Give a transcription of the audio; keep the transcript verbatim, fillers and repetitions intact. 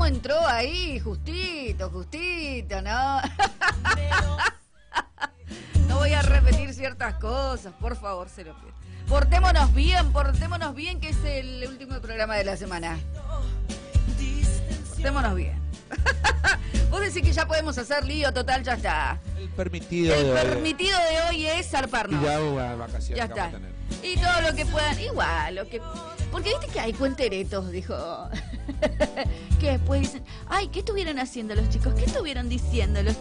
cómo entró ahí, justito, justito, ¿no? No voy a repetir ciertas cosas, por favor, se lo pido. Portémonos bien, portémonos bien, que es el último programa de la semana. Portémonos bien. Vos decís que ya podemos hacer lío, total, ya está. El permitido, el de, permitido de hoy es zarparnos. Y ya una vacación ya que está. vamos a tener. Y todo lo que puedan, igual, lo que... Porque viste que hay cuenteretos, dijo. Que después dicen, ay, ¿qué estuvieron haciendo los chicos? ¿Qué estuvieron diciendo los